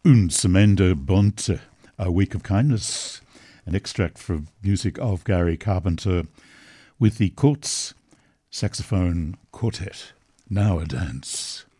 Un Semende Bonte, A Week of Kindness, an extract from music of Gary Carpenter with the Kurtz Saxophone Quartet. Now a dance.